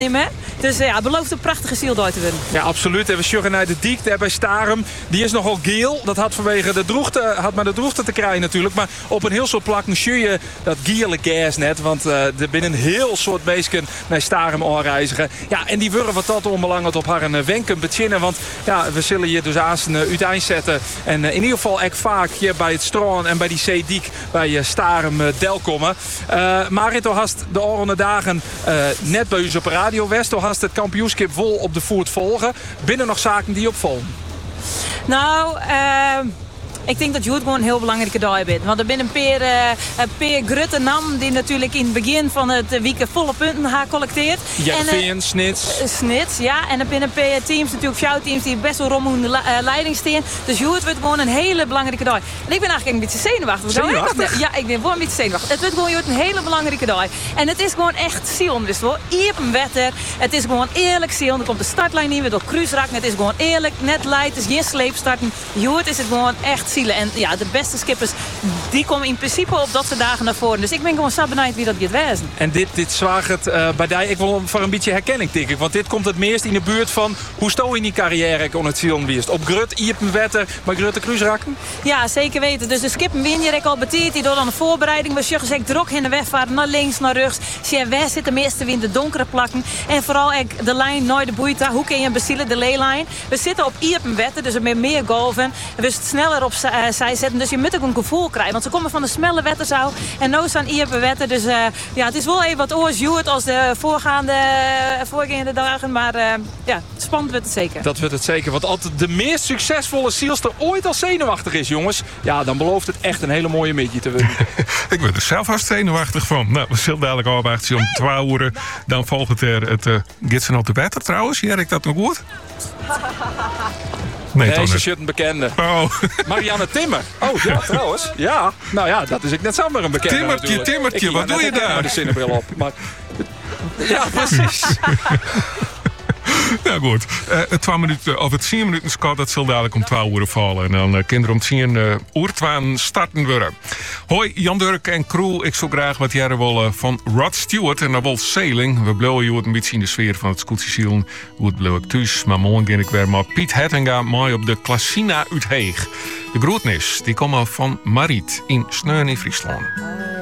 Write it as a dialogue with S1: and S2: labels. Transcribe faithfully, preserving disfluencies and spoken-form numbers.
S1: Hè? Dus ja, het belooft een prachtige zieldooi te winnen.
S2: Ja, absoluut. En we sjuggen naar de diek daar bij Starum. Die is nogal geel. Dat had vanwege de droogte, had maar de droogte te krijgen natuurlijk. Maar op een heel soort plakken sjur je dat gele gas net. Want uh, er binnen een heel soort beestjes naar Starum aanreizigen. Ja, en die worden wat dat onbelangrijk op haar een wenken beginnen. Want ja, we zullen je dus aan uiteind zetten. En uh, in ieder geval echt vaak hier bij het Straan en bij die zeediek bij uh, Starum uh, del komen. Uh, Marit, toen hast de oranje dagen uh, net bij ons op radio. West, had het kampioenschap vol op de voet volgen. Binnen nog zaken die opvallen?
S1: Nou, uh, ik denk dat je het gewoon een heel belangrijke dag bent. Want er zijn een paar, uh, een paar grote namen die natuurlijk in het begin van het weekend volle punten gaan collecteerd.
S2: Jervin, uh, Snits.
S1: Uh, Snits, ja. En er zijn een paar teams, natuurlijk jouwteams, die best wel rom in de uh, leiding staan. Dus je het wordt gewoon een hele belangrijke dag. En ik ben eigenlijk een beetje zenuwachtig.
S2: Zenuwachtig?
S1: Ja, ik ben wel een beetje zenuwachtig. Het wordt gewoon een hele belangrijke dag. En het is gewoon echt ziel. Dus wel even wetter. Het is gewoon eerlijk ziel. Er komt de startlijn in, weer door kruisraken. Het is gewoon eerlijk, net leid. Het is geen sleepstarten. Je het is het gewoon echt zielen. En ja, de beste skippers, die komen in principe op dat soort dagen naar voren. Dus ik ben gewoon zo benieuwd wie dat gaat wezen.
S2: En dit, dit zwaagt het uh, bij die, ik wil voor een beetje herkenning denk ik. Want dit komt het meest in de buurt van hoe sto je in die carrière kon het zien wie is. Op Grut, Iepen wetter, maar Grut de kruisraken?
S1: Ja, zeker weten. Dus de skippen win je al betiert. Die door dan de voorbereiding. We zeggen ik druk in de wegvaart naar links, naar rechts. Zie waar zitten de meeste in de donkere plakken. En vooral ik, de lijn nooit de boeite. Hoe kun je besielen de leelijn? We zitten op Iepen wetter, dus er meer meer golven. En we het sneller op uh, zij zetten. Dus je moet ook een gevoel krijgen. Want ze komen van de snelle wetterzouw. En nu staan Iepen wetter. Dus uh, ja, het is wel even wat oors Juwet als de voorgaande, uh, voorgaande dagen. Maar uh, ja, spannend wordt het zeker.
S2: Dat wordt het zeker. Want altijd de meest succesvolle zielster ooit al zenuwachtig is, jongens. Ja, dan belooft het echt een hele mooie midje te winnen.
S3: Ik ben er zelf vast zenuwachtig van. Nou, we zullen dadelijk afwachten om twaalf uur. Dan volgt er het uh, Gidsen op de wetter trouwens. Jij ik dat nog goed? Nee,
S2: Deze shit een bekende.
S3: Oh.
S2: Marianne Timmer. Oh ja, trouwens. Ja. Nou ja, dat is ik net zomaar een bekende.
S3: Timmertje,
S2: natuurlijk.
S3: Timmertje,
S2: Ik,
S3: wat
S2: ja,
S3: doe je daar?
S2: Ik de zinnebril op. Maar, ja, precies.
S3: Nou goed, uh, het twee minuten, of het tien minuten schat, dat zal dadelijk om twaalf uur vallen. En dan uh, kinderen om tien uh, uur twaalf starten worden. Hoi, Jan Durk en crew. Ik zou graag wat jaren willen van Rod Stewart en dan wel Sailing. We blijven je een beetje in de sfeer van het Scootsie Hoe blijf ik thuis, maar morgen ga ik weer maar Piet Hettinga mooi op de Klassina uit Heeg. De groetnis, die komen van Mariet in Sneun in Friesland.